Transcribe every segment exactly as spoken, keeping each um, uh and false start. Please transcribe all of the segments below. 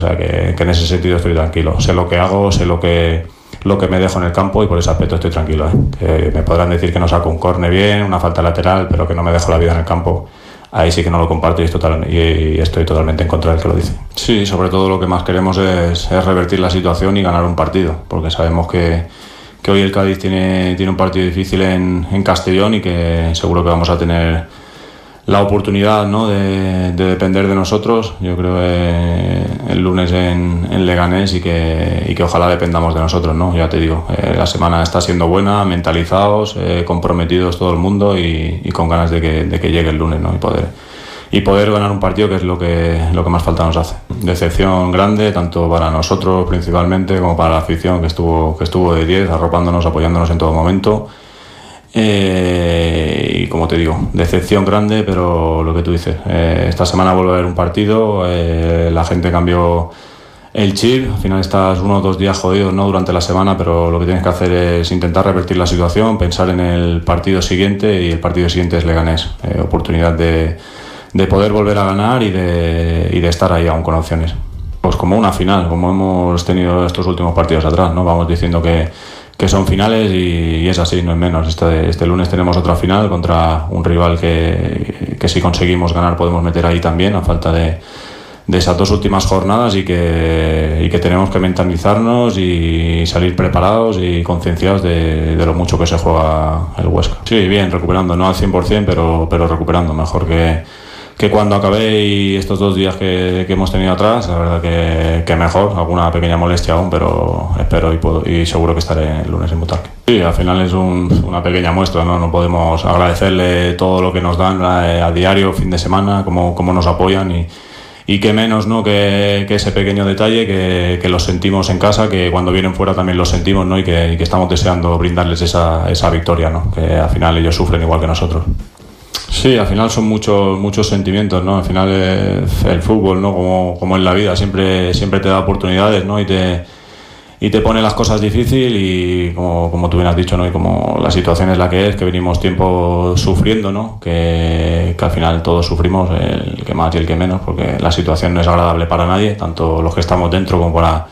O sea que, que en ese sentido estoy tranquilo. Sé lo que hago, sé lo que, lo que me dejo en el campo y por ese aspecto estoy tranquilo, ¿eh? Que me podrán decir que no saco un córner bien, una falta lateral, pero que no me dejo la vida en el campo. Ahí sí que no lo comparto y, es total, y, y estoy totalmente en contra del que lo dice. Sí, sobre todo lo que más queremos es, es revertir la situación y ganar un partido, porque sabemos que, que hoy el Cádiz tiene, tiene un partido difícil en, en Castellón y que seguro que vamos a tener la oportunidad, ¿no?, de, de depender de nosotros. Yo creo que el lunes en, en Leganés y que, y que ojalá dependamos de nosotros, ¿no? Ya te digo, eh, la semana está siendo buena, mentalizados, eh, comprometidos todo el mundo y, y con ganas de que, de que llegue el lunes, ¿no? Y poder, y poder ganar un partido, que es lo que, lo que más falta nos hace. Decepción grande, tanto para nosotros principalmente como para la afición, que estuvo, que estuvo de diez, arropándonos, apoyándonos en todo momento. Eh, y como te digo, decepción grande, pero lo que tú dices, eh, esta semana vuelve a haber un partido, eh, la gente cambió el chip, al final estás uno o dos días jodidos, ¿no?, durante la semana, pero lo que tienes que hacer es intentar revertir la situación, pensar en el partido siguiente, y el partido siguiente es Leganés, eh, oportunidad de, de poder volver a ganar y de, y de estar ahí aún con opciones. Pues como una final, como hemos tenido estos últimos partidos atrás, ¿no? Vamos diciendo que que son finales y, y es así, no es menos. Este, este lunes tenemos otra final contra un rival que, que si conseguimos ganar podemos meter ahí también, a falta de, de esas dos últimas jornadas, y que, y que tenemos que mentalizarnos y salir preparados y concienciados de, de lo mucho que se juega el Huesca. Sí, bien, recuperando, no al cien por ciento, pero, pero recuperando, mejor que... que cuando acabé y estos dos días que, que hemos tenido atrás, la verdad que, que mejor, alguna pequeña molestia aún, pero espero y, puedo, y seguro que estaré el lunes en Butarque. Sí, al final es un, una pequeña muestra, ¿no? No podemos agradecerle todo lo que nos dan a, a diario, fin de semana, cómo, cómo nos apoyan, y, y qué menos, ¿no?, que, que ese pequeño detalle que, que los sentimos en casa, que cuando vienen fuera también los sentimos, ¿no?, y que, y que estamos deseando brindarles esa, esa victoria, ¿no?, que al final ellos sufren igual que nosotros. Sí, al final son muchos muchos sentimientos, ¿no? Al final eh, el fútbol, ¿no?, como, como en la vida, siempre siempre te da oportunidades, ¿no?, y te y te pone las cosas difíciles, y como, como tú bien has dicho, ¿no?, y como la situación es la que es, que venimos tiempo sufriendo, ¿no?, que, que al final todos sufrimos, el que más y el que menos, porque la situación no es agradable para nadie, tanto los que estamos dentro como para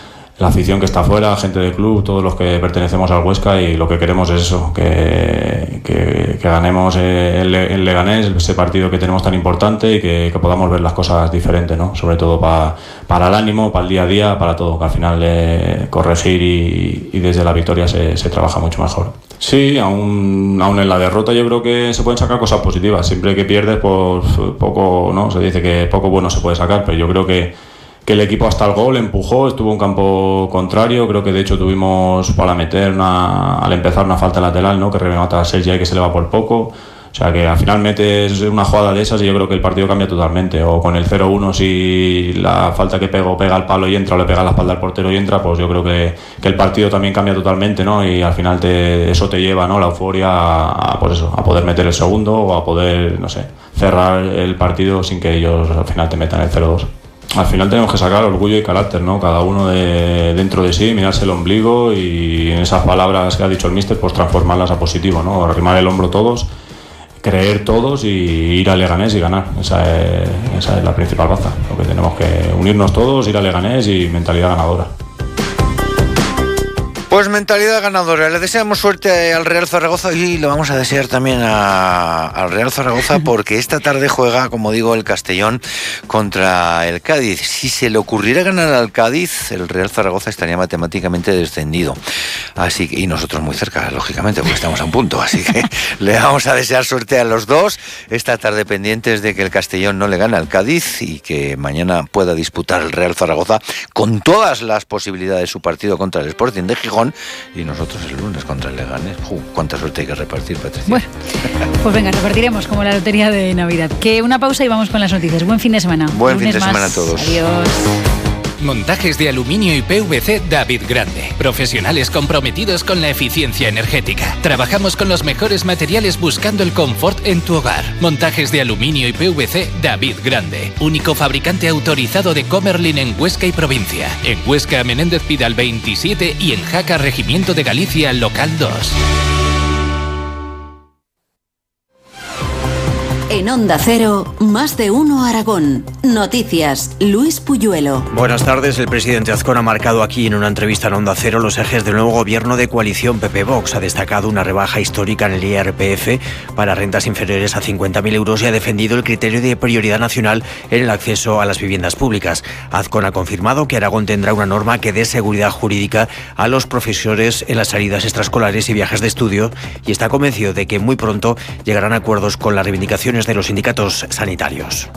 la afición que está afuera, gente del club, todos los que pertenecemos al Huesca, y lo que queremos es eso, que, que, que ganemos el, el Leganés, ese partido que tenemos tan importante, y que, que podamos ver las cosas diferentes, ¿no? Sobre todo pa, para el ánimo, para el día a día, para todo, que al final eh, corregir y, y desde la victoria se, se trabaja mucho mejor. Sí, aún, aún en la derrota yo creo que se pueden sacar cosas positivas. Siempre que pierdes, pues poco, ¿no? Se dice que poco bueno se puede sacar, pero yo creo que que el equipo hasta el gol empujó, estuvo en campo contrario, creo que de hecho tuvimos para meter una, al empezar una falta lateral, ¿no?, que remata a Sergi y que se le va por poco, o sea que al final metes una jugada de esas y yo creo que el partido cambia totalmente, o con el cero uno, si la falta que pego pega al palo y entra, o le pega a la espalda al portero y entra, pues yo creo que, que el partido también cambia totalmente, ¿no?, y al final te, eso te lleva, ¿no?, la euforia a, a, pues eso, a poder meter el segundo, o a poder, no sé, cerrar el partido sin que ellos al final te metan el cero dos. Al final tenemos que sacar orgullo y carácter, ¿no?, cada uno de dentro de sí, mirarse el ombligo, y en esas palabras que ha dicho el míster, pues transformarlas a positivo, ¿no?, arrimar el hombro todos, creer todos y ir a Leganés y ganar. Esa es, esa es la principal baza, lo que tenemos que unirnos todos, ir a Leganés y mentalidad ganadora. Pues mentalidad ganadora. Le deseamos suerte al Real Zaragoza, y le vamos a desear también a, al Real Zaragoza, porque esta tarde juega, como digo, el Castellón contra el Cádiz. Si se le ocurriera ganar al Cádiz, el Real Zaragoza estaría matemáticamente descendido. Así que, y nosotros muy cerca, lógicamente, porque estamos a un punto. Así que le vamos a desear suerte a los dos. Esta tarde pendientes de que el Castellón no le gane al Cádiz, y que mañana pueda disputar el Real Zaragoza con todas las posibilidades de su partido contra el Sporting de Gijón, y nosotros el lunes contra el Leganés. Uh, cuánta suerte hay que repartir, Patricia. Bueno, pues venga, repartiremos como la lotería de Navidad. Que una pausa y vamos con las noticias. Buen fin de semana. Buen fin de más. semana a todos. Adiós. Montajes de aluminio y P V C David Grande. Profesionales comprometidos con la eficiencia energética. Trabajamos con los mejores materiales buscando el confort en tu hogar. Montajes de aluminio y P V C David Grande. Único fabricante autorizado de Comerlin en Huesca y provincia. En Huesca, Menéndez Pidal veintisiete, y en Jaca, Regimiento de Galicia, local dos. En En Onda Cero, más de uno Aragón. Noticias, Luis Puyuelo. Buenas tardes. El presidente Azcón ha marcado aquí en una entrevista en Onda Cero los ejes del nuevo gobierno de coalición P P-Vox. Ha destacado una rebaja histórica en el I R P F para rentas inferiores a cincuenta mil euros y ha defendido el criterio de prioridad nacional en el acceso a las viviendas públicas. Azcón ha confirmado que Aragón tendrá una norma que dé seguridad jurídica a los profesores en las salidas extraescolares y viajes de estudio y está convencido de que muy pronto llegarán a acuerdos con las reivindicaciones de los sindicatos sanitarios.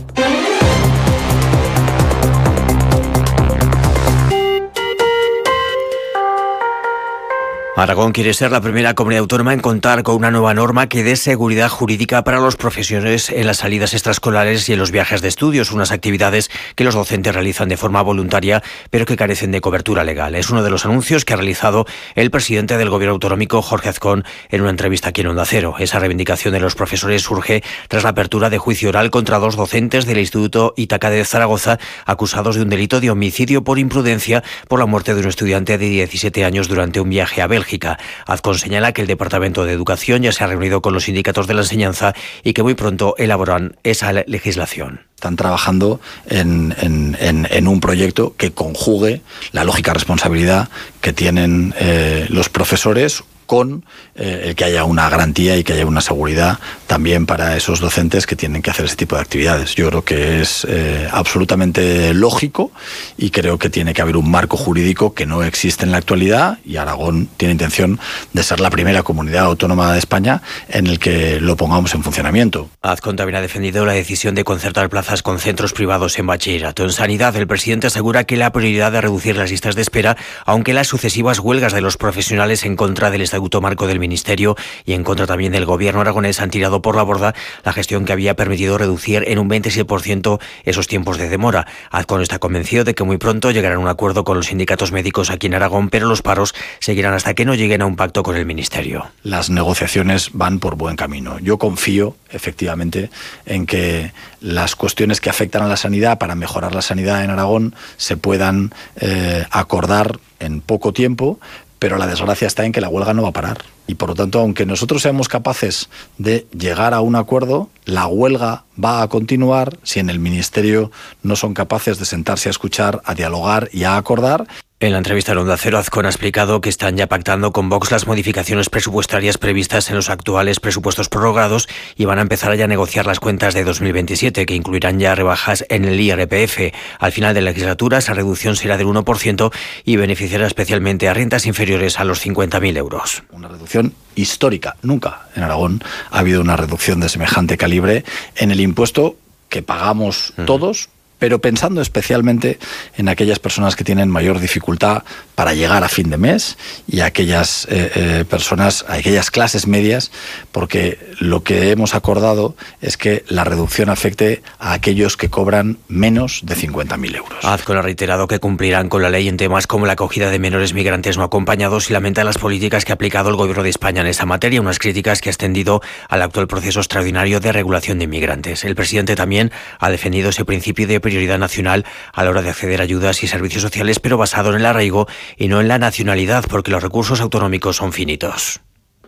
Aragón quiere ser la primera comunidad autónoma en contar con una nueva norma que dé seguridad jurídica para los profesores en las salidas extraescolares y en los viajes de estudios, unas actividades que los docentes realizan de forma voluntaria pero que carecen de cobertura legal. Es uno de los anuncios que ha realizado el presidente del Gobierno autonómico, Jorge Azcón, en una entrevista aquí en Onda Cero. Esa reivindicación de los profesores surge tras la apertura de juicio oral contra dos docentes del Instituto Ítaca de Zaragoza acusados de un delito de homicidio por imprudencia por la muerte de un estudiante de diecisiete años durante un viaje a Bélgica. Azcón señala que el Departamento de Educación ya se ha reunido con los sindicatos de la enseñanza y que muy pronto elaborarán esa legislación. Están trabajando en, en, en, en un proyecto que conjugue la lógica responsabilidad que tienen eh, los profesores con eh, que haya una garantía y que haya una seguridad también para esos docentes que tienen que hacer ese tipo de actividades. Yo creo que es eh, absolutamente lógico y creo que tiene que haber un marco jurídico que no existe en la actualidad y Aragón tiene intención de ser la primera comunidad autónoma de España en el que lo pongamos en funcionamiento. Azcón también ha defendido la decisión de concertar plazas con centros privados en bachillerato. En sanidad, el presidente asegura que la prioridad de reducir las listas de espera, aunque las sucesivas huelgas de los profesionales en contra del Estatuto Marco del Ministerio y en contra también del Gobierno aragonés han tirado por la borda la gestión que había permitido reducir en un veintisiete por ciento esos tiempos de demora. Azcón está convencido de que muy pronto llegarán a un acuerdo con los sindicatos médicos aquí en Aragón, pero los paros seguirán hasta que no lleguen a un pacto con el Ministerio. Las negociaciones van por buen camino. Yo confío, efectivamente, en que las cuestiones que afectan a la sanidad, para mejorar la sanidad en Aragón, se puedan eh, acordar en poco tiempo, pero la desgracia está en que la huelga no va a parar. Y por lo tanto, aunque nosotros seamos capaces de llegar a un acuerdo, la huelga va a continuar si en el Ministerio no son capaces de sentarse a escuchar, a dialogar y a acordar. En la entrevista en Onda Cero, Azcón ha explicado que están ya pactando con Vox las modificaciones presupuestarias previstas en los actuales presupuestos prorrogados y van a empezar ya a negociar las cuentas de dos mil veintisiete, que incluirán ya rebajas en el I R P F. Al final de la legislatura, esa reducción será del uno por ciento y beneficiará especialmente a rentas inferiores a los cincuenta mil euros. Una reducción histórica. Nunca en Aragón ha habido una reducción de semejante calibre en el impuesto que pagamos uh-huh. todos, pero pensando especialmente en aquellas personas que tienen mayor dificultad para llegar a fin de mes y aquellas eh, eh, personas, aquellas clases medias, porque lo que hemos acordado es que la reducción afecte a aquellos que cobran menos de cincuenta mil euros. Azcón ha reiterado que cumplirán con la ley en temas como la acogida de menores migrantes no acompañados y lamenta las políticas que ha aplicado el Gobierno de España en esa materia, unas críticas que ha extendido al actual proceso extraordinario de regulación de inmigrantes. El presidente también ha defendido ese principio de prioridad nacional a la hora de acceder a ayudas y servicios sociales, pero basado en el arraigo y no en la nacionalidad, porque los recursos autonómicos son finitos.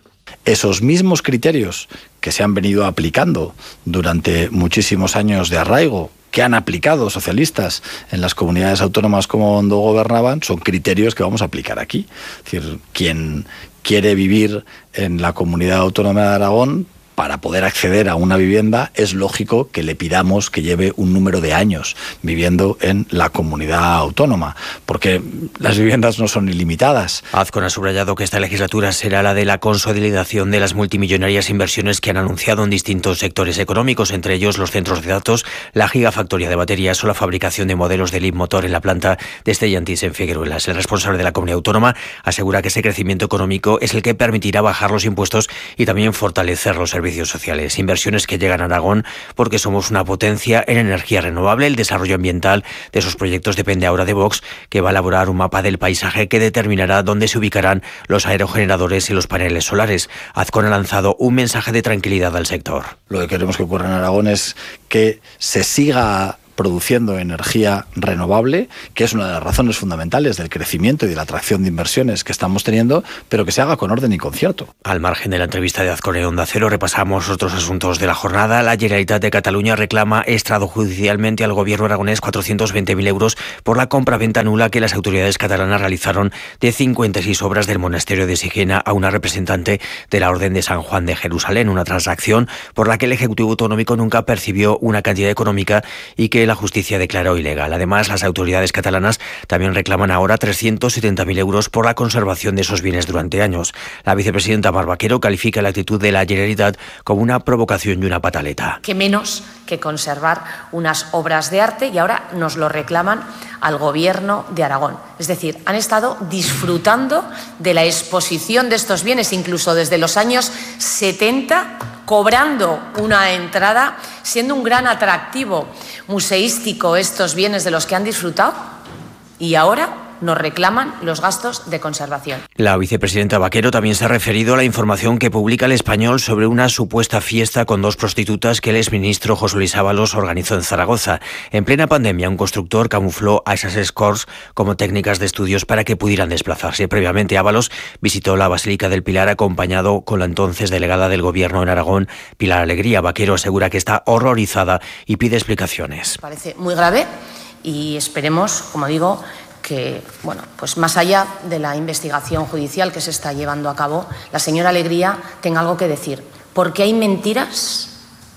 Esos mismos criterios que se han venido aplicando durante muchísimos años de arraigo, que han aplicado socialistas en las comunidades autónomas como cuando gobernaban, son criterios que vamos a aplicar aquí. Es decir, quien quiere vivir en la comunidad autónoma de Aragón, para poder acceder a una vivienda, es lógico que le pidamos que lleve un número de años viviendo en la comunidad autónoma, porque las viviendas no son ilimitadas. Azcón ha subrayado que esta legislatura será la de la consolidación de las multimillonarias inversiones que han anunciado en distintos sectores económicos, entre ellos los centros de datos, la gigafactoría de baterías o la fabricación de modelos de Leapmotor en la planta de Stellantis en Figueruelas. El responsable de la comunidad autónoma asegura que ese crecimiento económico es el que permitirá bajar los impuestos y también fortalecer los servicios sociales, inversiones que llegan a Aragón porque somos una potencia en energía renovable. El desarrollo ambiental de esos proyectos depende ahora de Vox, que va a elaborar un mapa del paisaje que determinará dónde se ubicarán los aerogeneradores y los paneles solares. Azcón ha lanzado un mensaje de tranquilidad al sector. Lo que queremos que ocurra en Aragón es que se siga produciendo energía renovable, que es una de las razones fundamentales del crecimiento y de la atracción de inversiones que estamos teniendo, pero que se haga con orden y concierto. Al margen de la entrevista de Azcona Onda Cero, repasamos otros asuntos de la jornada. La Generalitat de Cataluña reclama extrajudicialmente al gobierno aragonés cuatrocientos veinte mil euros por la compraventa nula que las autoridades catalanas realizaron de cincuenta y seis obras del monasterio de Sigena a una representante de la Orden de San Juan de Jerusalén, una transacción por la que el Ejecutivo Autonómico nunca percibió una cantidad económica y que la justicia declaró ilegal. Además, las autoridades catalanas también reclaman ahora trescientos setenta mil euros por la conservación de esos bienes durante años. La vicepresidenta Mar Vaquero califica la actitud de la Generalitat como una provocación y una pataleta. Que menos que conservar unas obras de arte y ahora nos lo reclaman al Gobierno de Aragón. Es decir, han estado disfrutando de la exposición de estos bienes incluso desde los años setenta, cobrando una entrada, siendo un gran atractivo museístico estos bienes de los que han disfrutado, y ahora nos reclaman los gastos de conservación. La vicepresidenta Vaquero también se ha referido a la información que publica El Español sobre una supuesta fiesta con dos prostitutas que el exministro José Luis Ábalos organizó en Zaragoza. En plena pandemia, un constructor camufló a esas escorts como técnicas de estudios para que pudieran desplazarse. Previamente, Ábalos visitó la Basílica del Pilar acompañado con la entonces delegada del Gobierno en Aragón, Pilar Alegría. Vaquero asegura que está horrorizada y pide explicaciones. Parece muy grave y esperemos, como digo, que, bueno, pues más allá de la investigación judicial que se está llevando a cabo, la señora Alegría tenga algo que decir, porque hay mentiras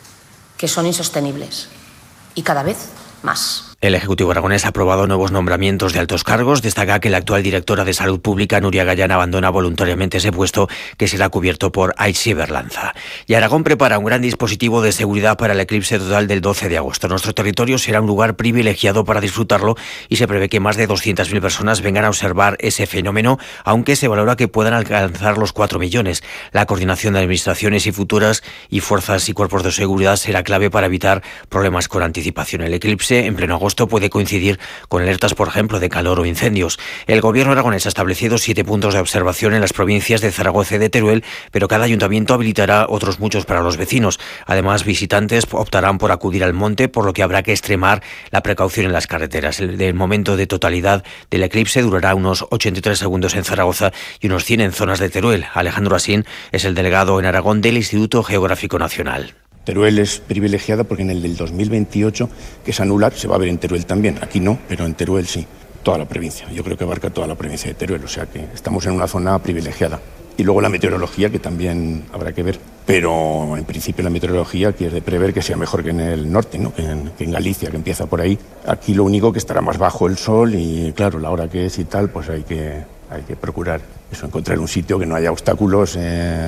que son insostenibles y cada vez más. El Ejecutivo aragonés ha aprobado nuevos nombramientos de altos cargos. Destaca que la actual directora de Salud Pública, Nuria Gallán, abandona voluntariamente ese puesto que será cubierto por Aitzi Berlanza. Y Aragón prepara un gran dispositivo de seguridad para el eclipse total del doce de agosto. Nuestro territorio será un lugar privilegiado para disfrutarlo y se prevé que más de doscientas mil personas vengan a observar ese fenómeno, aunque se valora que puedan alcanzar los cuatro millones. La coordinación de administraciones y futuras y fuerzas y cuerpos de seguridad será clave para evitar problemas con anticipación. El eclipse en pleno agosto puede coincidir con alertas, por ejemplo, de calor o incendios. El Gobierno aragonés ha establecido siete puntos de observación en las provincias de Zaragoza y de Teruel, pero cada ayuntamiento habilitará otros muchos para los vecinos. Además, visitantes optarán por acudir al monte, por lo que habrá que extremar la precaución en las carreteras. El, el momento de totalidad del eclipse durará unos ochenta y tres segundos en Zaragoza y unos cien en zonas de Teruel. Alejandro Asín es el delegado en Aragón del Instituto Geográfico Nacional. Teruel es privilegiada porque en el del dos mil veintiocho, que es anular, se va a ver en Teruel también. Aquí no, pero en Teruel sí. Toda la provincia. Yo creo que abarca toda la provincia de Teruel, o sea que estamos en una zona privilegiada. Y luego la meteorología, que también habrá que ver. Pero en principio la meteorología quiere prever que sea mejor que en el norte, ¿no? que, en, que en Galicia, que empieza por ahí. Aquí lo único que estará más bajo el sol y claro, la hora que es y tal, pues hay que, hay que procurar eso, encontrar un sitio que no haya obstáculos eh,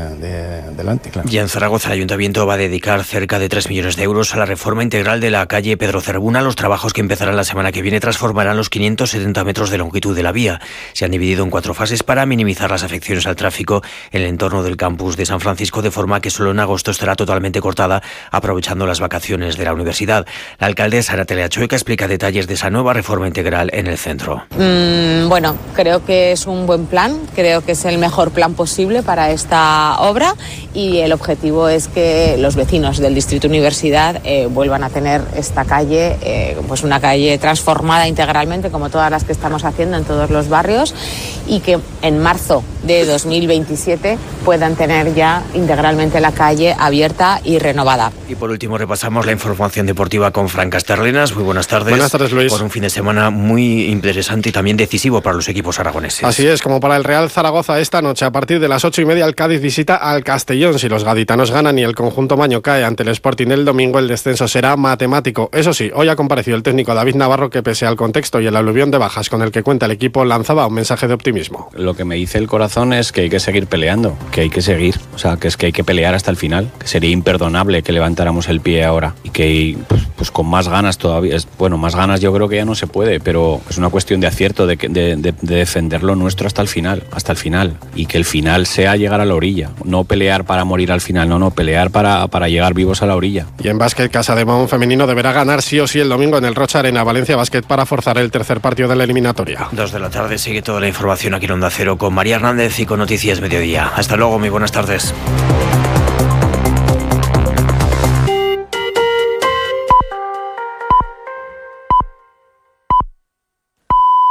de, delante, claro. Y en Zaragoza el Ayuntamiento va a dedicar cerca de tres millones de euros a la reforma integral de la calle Pedro Cervuna. Los trabajos que empezarán la semana que viene transformarán los quinientos setenta metros de longitud de la vía. Se han dividido en cuatro fases para minimizar las afecciones al tráfico en el entorno del campus de San Francisco, de forma que solo en agosto estará totalmente cortada, aprovechando las vacaciones de la universidad. La alcaldesa Natalia Chueca explica detalles de esa nueva reforma integral en el centro. Mm, bueno, creo que es un buen plan, creo que es el mejor plan posible para esta obra y el objetivo es que los vecinos del Distrito Universidad eh, vuelvan a tener esta calle, eh, pues una calle transformada integralmente como todas las que estamos haciendo en todos los barrios y que en marzo de dos mil veintisiete puedan tener ya integralmente la calle abierta y renovada. Y por último repasamos la información deportiva con Fran Casterlenas. Muy buenas tardes. Buenas tardes, Luis. Por un fin de semana muy interesante y también decisivo para los equipos aragoneses. Así es, como para el Real Zaragoza esta noche a partir de las ocho y media el Cádiz visita al Castellón. Si los gaditanos ganan y el conjunto maño cae ante el Sporting el domingo, el descenso será matemático. Eso sí, hoy ha comparecido el técnico David Navarro, que pese al contexto y el aluvión de bajas con el que cuenta el equipo, lanzaba un mensaje de optimismo. Lo que me dice el corazón es que hay que seguir peleando, que hay que seguir, o sea, que es que hay que pelear hasta el final, que sería imperdonable que levantáramos el pie ahora y que pues, pues con más ganas todavía, es, bueno, más ganas yo creo que ya no se puede, pero es una cuestión de acierto, de, de, de, de defender lo nuestro hasta el final, hasta el final, y que el final sea llegar a la orilla, no pelear para morir al final, no, no, pelear para, para llegar vivos a la orilla. Y en básquet, Casademón femenino deberá ganar sí o sí el domingo en el Rocha Arena Valencia Básquet para forzar el tercer partido de la eliminatoria. Dos de la tarde sigue toda la información aquí en Onda Cero con María Hernández y con Noticias Mediodía. Hasta luego, muy buenas tardes.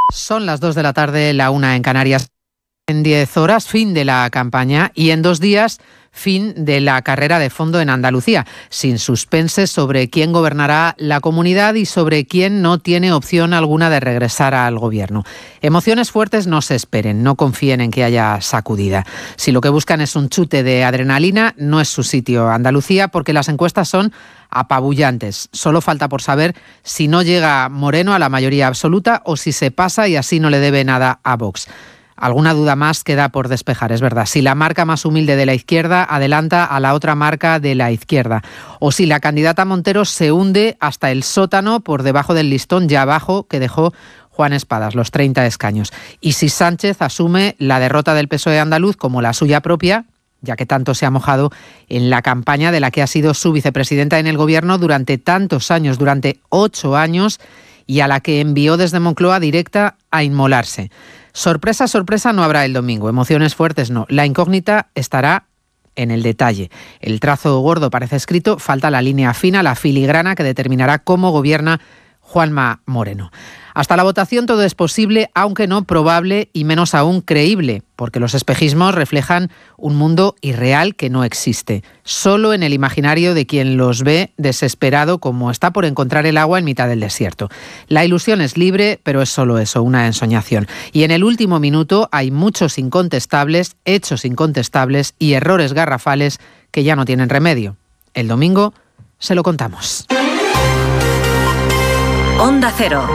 Son las dos de la tarde, la una en Canarias. En diez horas, fin de la campaña, y en dos días, fin de la carrera de fondo en Andalucía, sin suspense sobre quién gobernará la comunidad y sobre quién no tiene opción alguna de regresar al gobierno. Emociones fuertes no se esperen, no confíen en que haya sacudida. Si lo que buscan es un chute de adrenalina, no es su sitio Andalucía, porque las encuestas son apabullantes. Solo falta por saber si no llega Moreno a la mayoría absoluta o si se pasa y así no le debe nada a Vox. Alguna duda más queda por despejar, es verdad. Si la marca más humilde de la izquierda adelanta a la otra marca de la izquierda. O si la candidata Montero se hunde hasta el sótano por debajo del listón ya abajo que dejó Juan Espadas, los treinta escaños. Y si Sánchez asume la derrota del P S O E andaluz como la suya propia, ya que tanto se ha mojado en la campaña de la que ha sido su vicepresidenta en el gobierno durante tantos años, durante ocho años, y a la que envió desde Moncloa directa a inmolarse. Sorpresa, sorpresa no habrá el domingo, emociones fuertes no. La incógnita estará en el detalle. El trazo gordo parece escrito, falta la línea fina, la filigrana que determinará cómo gobierna Juanma Moreno. Hasta la votación todo es posible, aunque no probable y menos aún creíble, porque los espejismos reflejan un mundo irreal que no existe, solo en el imaginario de quien los ve desesperado como está por encontrar el agua en mitad del desierto. La ilusión es libre, pero es solo eso, una ensoñación. Y en el último minuto hay muchos incontestables, hechos incontestables y errores garrafales que ya no tienen remedio. El domingo se lo contamos. Onda Cero.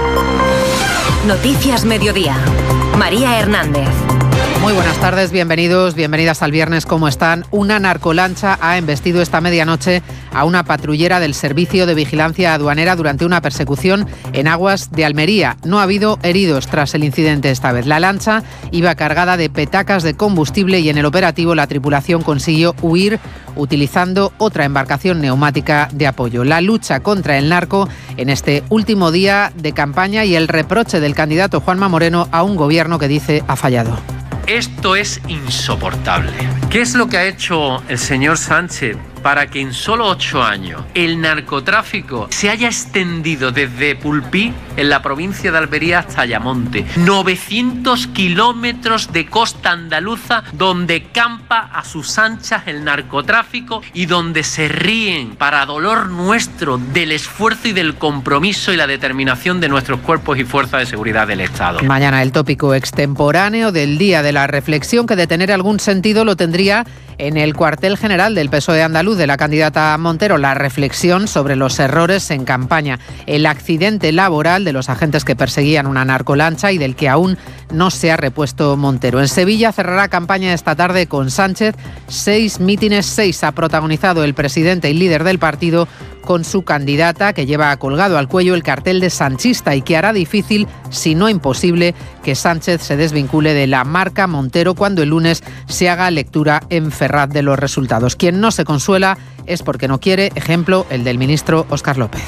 Noticias Mediodía. María Hernández. Muy buenas tardes, bienvenidos, bienvenidas al viernes, ¿cómo están? Una narcolancha ha embestido esta medianoche a una patrullera del Servicio de Vigilancia Aduanera durante una persecución en aguas de Almería. No ha habido heridos tras el incidente esta vez. La lancha iba cargada de petacas de combustible y en el operativo la tripulación consiguió huir utilizando otra embarcación neumática de apoyo. La lucha contra el narco en este último día de campaña y el reproche del candidato Juanma Moreno a un gobierno que dice ha fallado. Esto es insoportable. ¿Qué es lo que ha hecho el señor Sánchez para que en solo ocho años el narcotráfico se haya extendido desde Pulpí, en la provincia de Almería, hasta Ayamonte? novecientos kilómetros de costa andaluza donde campa a sus anchas el narcotráfico y donde se ríen, para dolor nuestro, del esfuerzo y del compromiso y la determinación de nuestros cuerpos y fuerzas de seguridad del Estado. Mañana el tópico extemporáneo del día de la reflexión, que de tener algún sentido lo tendría en el cuartel general del P S O E andaluz de la candidata Montero, la reflexión sobre los errores en campaña, el accidente laboral de los agentes que perseguían una narcolancha y del que aún no se ha repuesto Montero. En Sevilla cerrará campaña esta tarde con Sánchez. Seis mítines, seis ha protagonizado el presidente y líder del partido con su candidata, que lleva colgado al cuello el cartel de sanchista y que hará difícil, si no imposible, que Sánchez se desvincule de la marca Montero cuando el lunes se haga lectura en Ferraz de los resultados. Quien no se consuela es porque no quiere, ejemplo, el del ministro Óscar López.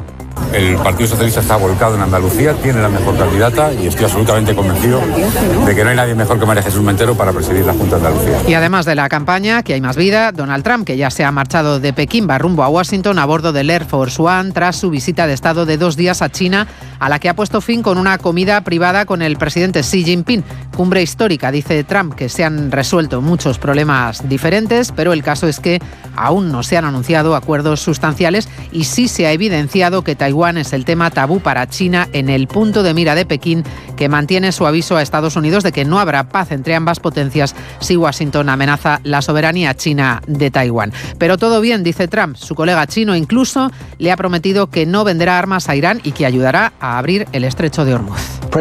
El Partido Socialista está volcado en Andalucía, tiene la mejor candidata y estoy absolutamente convencido de que no hay nadie mejor que María Jesús Montero para presidir la Junta de Andalucía. Y además de la campaña, que hay más vida, Donald Trump, que ya se ha marchado de Pekín, va rumbo a Washington a bordo del Air Force One tras su visita de Estado de dos días a China, a la que ha puesto fin con una comida privada con el presidente Xi Jinping. Cumbre histórica, dice Trump, que se han resuelto muchos problemas diferentes, pero el caso es que aún no se han anunciado acuerdos sustanciales y sí se ha evidenciado que Taiwán es el tema tabú para China, en el punto de mira de Pekín, que mantiene su aviso a Estados Unidos de que no habrá paz entre ambas potencias si Washington amenaza la soberanía china de Taiwán. Pero todo bien, dice Trump. Su colega chino incluso le ha prometido que no venderá armas a Irán y que ayudará a abrir el estrecho de Hormuz.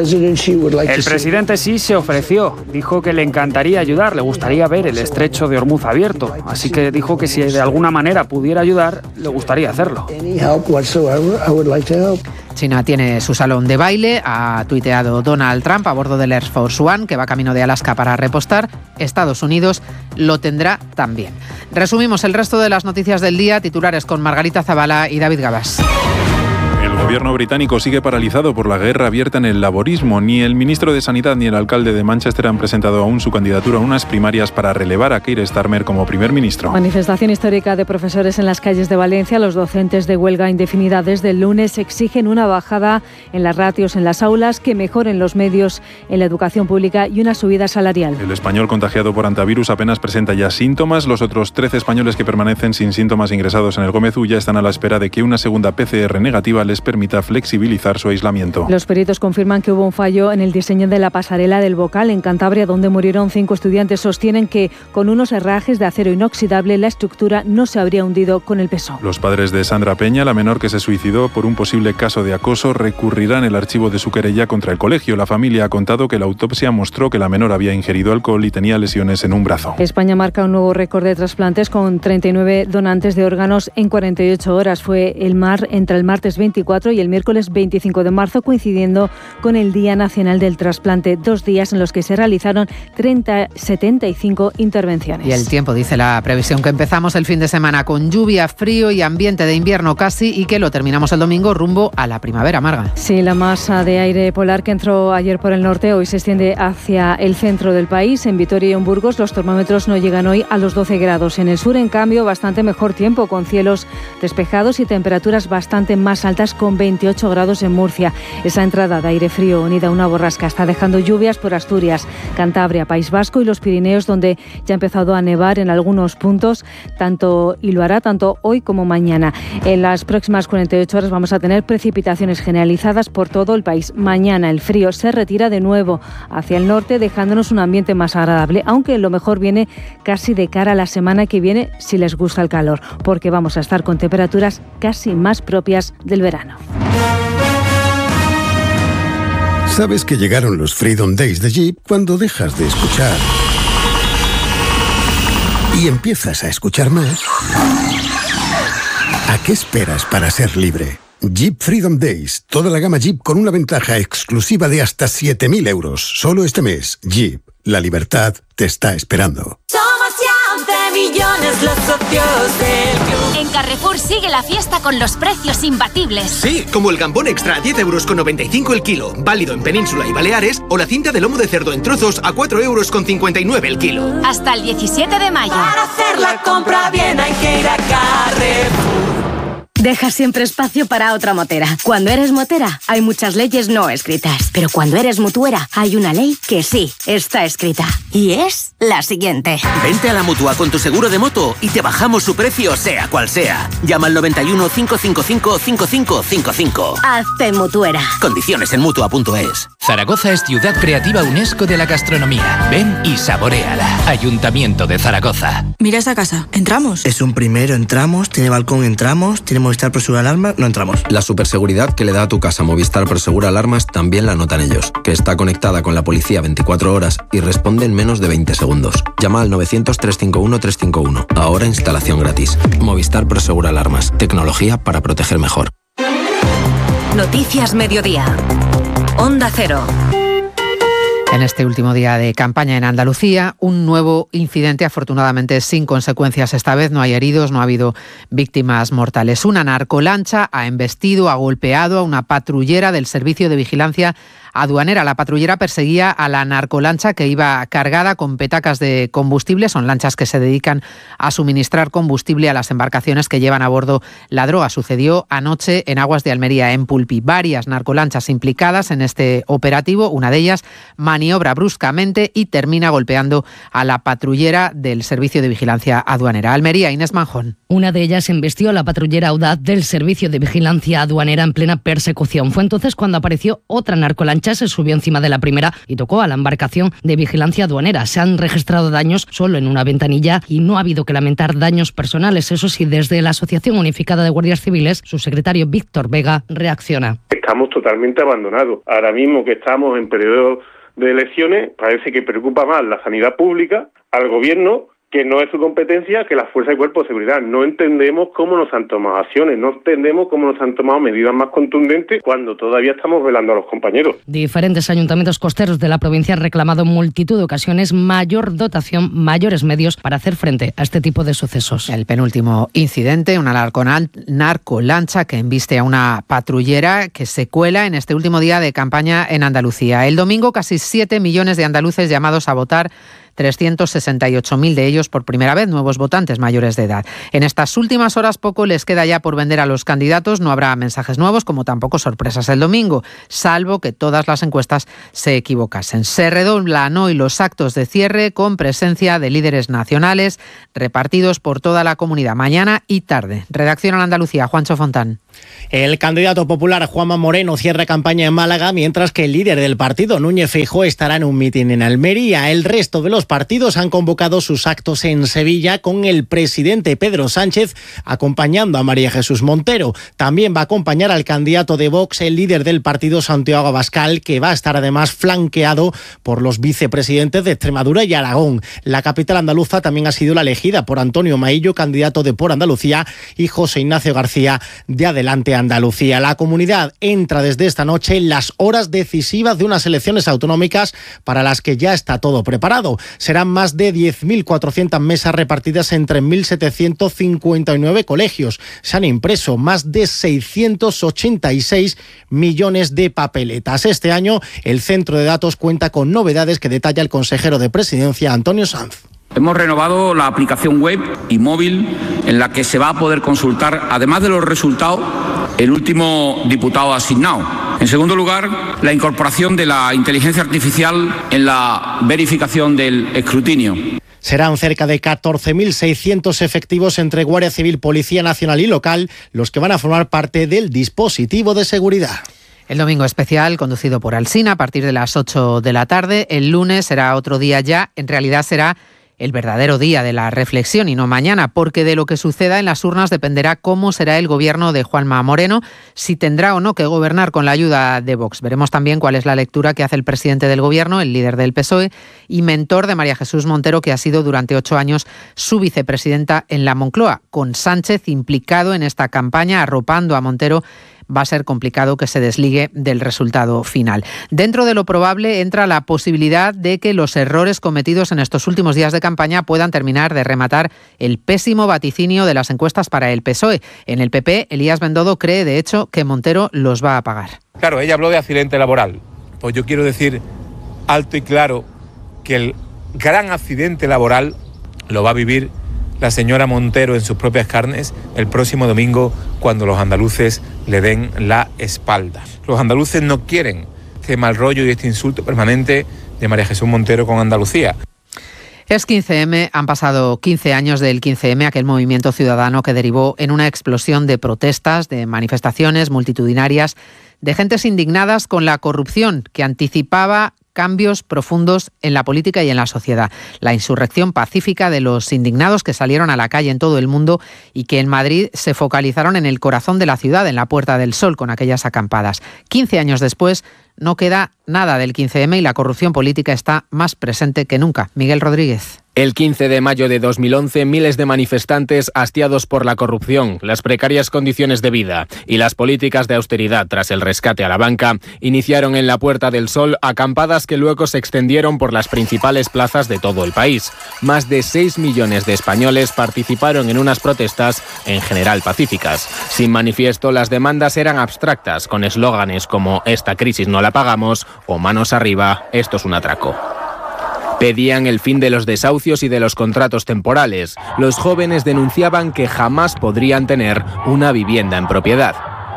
El presidente Xi se ofreció, dijo que le encantaría ayudar, le gustaría ver el estrecho de Hormuz abierto, así que dijo que si de alguna manera pudiera ayudar, le gustaría hacerlo. China tiene su salón de baile, ha tuiteado Donald Trump a bordo del Air Force One, que va camino de Alaska para repostar. Estados Unidos lo tendrá también. Resumimos el resto de las noticias del día, titulares con Margarita Zavala y David Gabás. El gobierno británico sigue paralizado por la guerra abierta en el laborismo. Ni el ministro de Sanidad ni el alcalde de Manchester han presentado aún su candidatura a unas primarias para relevar a Keir Starmer como primer ministro. Manifestación histórica de profesores en las calles de Valencia. Los docentes de huelga indefinida desde el lunes exigen una bajada en las ratios en las aulas, que mejoren los medios en la educación pública y una subida salarial. El español contagiado por antivirus apenas presenta ya síntomas. Los otros trece españoles que permanecen sin síntomas ingresados en el Gómez Ulla están a la espera de que una segunda P C R negativa les permita flexibilizar su aislamiento. Los peritos confirman que hubo un fallo en el diseño de la pasarela del Bocal en Cantabria, donde murieron cinco estudiantes. Sostienen que con unos herrajes de acero inoxidable la estructura no se habría hundido con el peso. Los padres de Sandra Peña, la menor que se suicidó por un posible caso de acoso, recurrirán el archivo de su querella contra el colegio. La familia ha contado que la autopsia mostró que la menor había ingerido alcohol y tenía lesiones en un brazo. España marca un nuevo récord de trasplantes con treinta y nueve donantes de órganos en cuarenta y ocho horas. Fue el mar entre el martes veinticuatro y el miércoles veinticinco de marzo, coincidiendo con el Día Nacional del Trasplante, dos días en los que se realizaron treinta, setenta y cinco intervenciones. Y el tiempo, dice la previsión, que empezamos el fin de semana con lluvia, frío y ambiente de invierno casi, y que lo terminamos el domingo rumbo a la primavera, Marga. Sí, la masa de aire polar que entró ayer por el norte hoy se extiende hacia el centro del país. En Vitoria y en Burgos los termómetros no llegan hoy a los doce grados. En el sur, en cambio, bastante mejor tiempo, con cielos despejados y temperaturas bastante más altas, con veintiocho grados en Murcia. Esa entrada de aire frío unida a una borrasca está dejando lluvias por Asturias, Cantabria, País Vasco y los Pirineos, donde ya ha empezado a nevar en algunos puntos, tanto y lo hará tanto hoy como mañana. En las próximas cuarenta y ocho horas vamos a tener precipitaciones generalizadas por todo el país. Mañana el frío se retira de nuevo hacia el norte, dejándonos un ambiente más agradable, aunque lo mejor viene casi de cara a la semana que viene, si les gusta el calor, porque vamos a estar con temperaturas casi más propias del verano. Sabes que llegaron los Freedom Days de Jeep cuando dejas de escuchar y empiezas a escuchar más. ¿A qué esperas para ser libre? Jeep Freedom Days, toda la gama Jeep con una ventaja exclusiva de hasta siete mil euros. Solo este mes, Jeep, la libertad te está esperando. Somos ya once millones los socios del club. En Carrefour sigue la fiesta con los precios imbatibles. Sí, como el gambón extra a diez euros con noventa y cinco el kilo, válido en Península y Baleares, o la cinta de lomo de cerdo en trozos a cuatro euros con cincuenta y nueve el kilo. Hasta el diecisiete de mayo. Para hacer la compra bien hay que ir a Carrefour. Deja siempre espacio para otra motera. Cuando eres motera, hay muchas leyes no escritas. Pero cuando eres mutuera, hay una ley que sí está escrita. Y es la siguiente. Vente a la Mutua con tu seguro de moto y te bajamos su precio, sea cual sea. Llama al noventa y uno, cinco cinco cinco, cinco cinco cinco cinco. Hazte mutuera. Condiciones en mutua punto es. Zaragoza es ciudad creativa UNESCO de la gastronomía. Ven y saboréala. Ayuntamiento de Zaragoza. Mira esa casa. ¿Entramos? Es un primero, entramos. Tiene balcón, entramos. Tiene Movistar Prosegur Alarmas, no entramos. La superseguridad que le da a tu casa Movistar Prosegur Alarmas también la notan ellos, que está conectada con la policía veinticuatro horas y responde en menos de veinte segundos. Llama al novecientos, trescientos cincuenta y uno, trescientos cincuenta y uno. Ahora instalación gratis. Movistar Prosegur Alarmas. Tecnología para proteger mejor. Noticias Mediodía. Onda Cero. En este último día de campaña en Andalucía, un nuevo incidente, afortunadamente sin consecuencias. Esta vez no hay heridos, no ha habido víctimas mortales. Una narcolancha ha embestido, ha golpeado a una patrullera del Servicio de Vigilancia Aduanera. La patrullera perseguía a la narcolancha que iba cargada con petacas de combustible. Son lanchas que se dedican a suministrar combustible a las embarcaciones que llevan a bordo la droga. Sucedió anoche en aguas de Almería, en Pulpí. Varias narcolanchas implicadas en este operativo. Una de ellas maniobra bruscamente y termina golpeando a la patrullera del Servicio de Vigilancia Aduanera. Almería, Inés Manjón. Una de ellas embestió a la patrullera audaz del Servicio de Vigilancia Aduanera en plena persecución. Fue entonces cuando apareció otra narcolancha, se subió encima de la primera y tocó a la embarcación de vigilancia aduanera. Se han registrado daños solo en una ventanilla y no ha habido que lamentar daños personales. Eso sí, desde la Asociación Unificada de Guardias Civiles, su secretario Víctor Vega reacciona. Estamos totalmente abandonados. Ahora mismo que estamos en periodo de elecciones, parece que preocupa más la sanidad pública al gobierno que no es su competencia, que las fuerzas y cuerpos de seguridad. No entendemos cómo nos han tomado acciones, no entendemos cómo nos han tomado medidas más contundentes cuando todavía estamos velando a los compañeros. Diferentes ayuntamientos costeros de la provincia han reclamado en multitud de ocasiones mayor dotación, mayores medios para hacer frente a este tipo de sucesos. El penúltimo incidente, una narcolancha que embiste a una patrullera que se cuela en este último día de campaña en Andalucía. El domingo casi siete millones de andaluces llamados a votar, trescientos sesenta y ocho mil de ellos por primera vez, nuevos votantes mayores de edad. En estas últimas horas poco les queda ya por vender a los candidatos, no habrá mensajes nuevos como tampoco sorpresas el domingo, salvo que todas las encuestas se equivocasen. Se redoblan hoy los actos de cierre con presencia de líderes nacionales repartidos por toda la comunidad, mañana y tarde. Redacción en Andalucía, Juancho Fontán. El candidato popular Juanma Moreno cierra campaña en Málaga, mientras que el líder del partido, Núñez Feijóo, estará en un mitin en Almería. El resto de los partidos han convocado sus actos en Sevilla, con el presidente Pedro Sánchez acompañando a María Jesús Montero. También va a acompañar al candidato de Vox, el líder del partido, Santiago Abascal, que va a estar además flanqueado por los vicepresidentes de Extremadura y Aragón. La capital andaluza también ha sido la elegida por Antonio Maillo, candidato de Por Andalucía, y José Ignacio García, de Adelante Andalucía. La comunidad entra desde esta noche en las horas decisivas de unas elecciones autonómicas para las que ya está todo preparado. Serán más de diez mil cuatrocientas mesas repartidas entre mil setecientos cincuenta y nueve colegios. Se han impreso más de seiscientos ochenta y seis millones de papeletas. Este año el centro de datos cuenta con novedades que detalla el consejero de Presidencia, Antonio Sanz. Hemos renovado la aplicación web y móvil en la que se va a poder consultar, además de los resultados, el último diputado asignado. En segundo lugar, la incorporación de la inteligencia artificial en la verificación del escrutinio. Serán cerca de catorce mil seiscientos efectivos entre Guardia Civil, Policía Nacional y Local los que van a formar parte del dispositivo de seguridad. El domingo especial, conducido por Alsina, a partir de las ocho de la tarde. El lunes será otro día ya. En realidad será el verdadero día de la reflexión y no mañana, porque de lo que suceda en las urnas dependerá cómo será el gobierno de Juanma Moreno, si tendrá o no que gobernar con la ayuda de Vox. Veremos también cuál es la lectura que hace el presidente del gobierno, el líder del P S O E y mentor de María Jesús Montero, que ha sido durante ocho años su vicepresidenta en la Moncloa. Con Sánchez implicado en esta campaña, arropando a Montero, va a ser complicado que se desligue del resultado final. Dentro de lo probable entra la posibilidad de que los errores cometidos en estos últimos días de campaña puedan terminar de rematar el pésimo vaticinio de las encuestas para el P S O E. En el P P, Elías Bendodo cree, de hecho, que Montero los va a pagar. Claro, ella habló de accidente laboral. Pues yo quiero decir alto y claro que el gran accidente laboral lo va a vivir la señora Montero en sus propias carnes el próximo domingo, cuando los andaluces le den la espalda. Los andaluces no quieren este mal rollo y este insulto permanente de María Jesús Montero con Andalucía. Es quince eme, han pasado quince años del quince eme, aquel movimiento ciudadano que derivó en una explosión de protestas, de manifestaciones multitudinarias, de gentes indignadas con la corrupción que anticipaba cambios profundos en la política y en la sociedad. La insurrección pacífica de los indignados que salieron a la calle en todo el mundo y que en Madrid se focalizaron en el corazón de la ciudad, en la Puerta del Sol, con aquellas acampadas. quince años después, no queda nada del quince eme y la corrupción política está más presente que nunca. Miguel Rodríguez. El quince de mayo de dos mil once, miles de manifestantes hastiados por la corrupción, las precarias condiciones de vida y las políticas de austeridad tras el rescate a la banca, iniciaron en la Puerta del Sol acampadas que luego se extendieron por las principales plazas de todo el país. Más de seis millones de españoles participaron en unas protestas en general pacíficas. Sin manifiesto, las demandas eran abstractas, con eslóganes como «Esta crisis no la pagamos» o «Manos arriba, esto es un atraco». Pedían el fin de los desahucios y de los contratos temporales. Los jóvenes denunciaban que jamás podrían tener una vivienda en propiedad.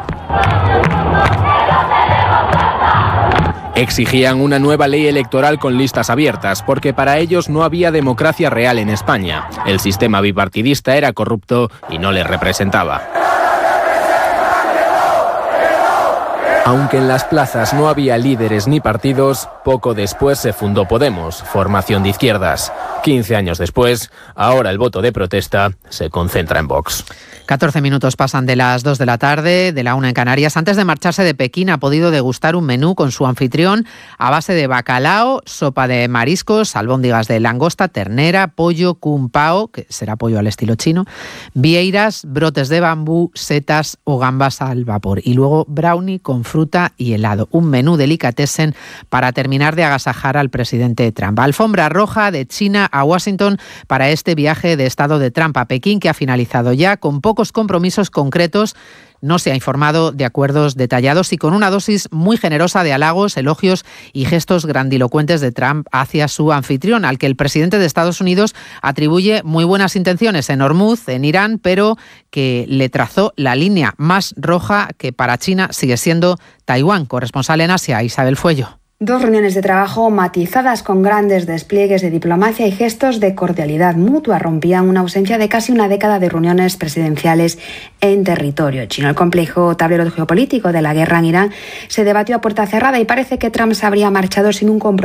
Exigían una nueva ley electoral con listas abiertas, porque para ellos no había democracia real en España. El sistema bipartidista era corrupto y no les representaba. Aunque en las plazas no había líderes ni partidos, poco después se fundó Podemos, formación de izquierdas. quince años después, ahora el voto de protesta se concentra en Vox. catorce minutos pasan de las dos de la tarde, de la una en Canarias. Antes de marcharse de Pekín ha podido degustar un menú con su anfitrión a base de bacalao, sopa de mariscos, albóndigas de langosta, ternera, pollo, kung pao, que será pollo al estilo chino, vieiras, brotes de bambú, setas o gambas al vapor. Y luego brownie con fruta y helado. Un menú delicatessen para terminar de agasajar al presidente Trump. Alfombra roja de China a Washington para este viaje de Estado de Trump a Pekín, que ha finalizado ya con pocos compromisos concretos. No se ha informado de acuerdos detallados y con una dosis muy generosa de halagos, elogios y gestos grandilocuentes de Trump hacia su anfitrión, al que el presidente de Estados Unidos atribuye muy buenas intenciones en Hormuz, en Irán, pero que le trazó la línea más roja, que para China sigue siendo Taiwán. Corresponsal en Asia, Isabel Fuello. Dos reuniones de trabajo matizadas con grandes despliegues de diplomacia y gestos de cordialidad mutua rompían una ausencia de casi una década de reuniones presidenciales en territorio chino. El complejo tablero geopolítico de la guerra en Irán se debatió a puerta cerrada y parece que Trump se habría marchado sin un compromiso